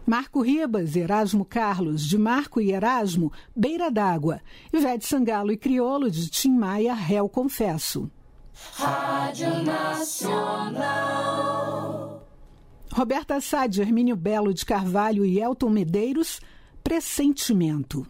Marco Ribas, Erasmo Carlos, de Marco e Erasmo, Beira d'Água. Ivete Sangalo e Criolo, de Tim Maia, Réu Confesso. Rádio Nacional. Roberta Sá, de Hermínio Belo de Carvalho e Elton Medeiros, Pressentimento.